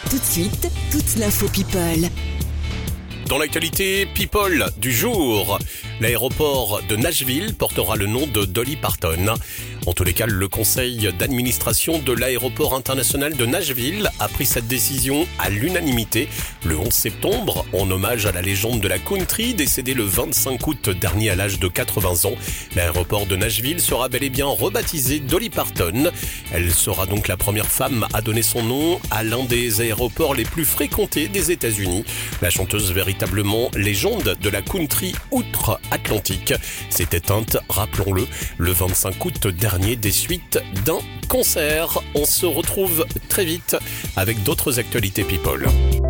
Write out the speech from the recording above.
Tout de suite, toute l'info People. Dans l'actualité People du jour, l'aéroport de Nashville portera le nom de Dolly Parton. En tous les cas, le conseil d'administration de l'aéroport international de Nashville a pris cette décision à l'unanimité le 11 septembre, en hommage à la légende de la country décédée le 25 août dernier à l'âge de 80 ans. L'aéroport de Nashville sera bel et bien rebaptisé Dolly Parton. Elle sera donc la première femme à donner son nom à l'un des aéroports les plus fréquentés des États-Unis. La chanteuse véritablement légende de la country outre-Atlantique s'est éteinte, rappelons-le, le 25 août dernier des suites d'un concert. On se retrouve très vite avec d'autres actualités People.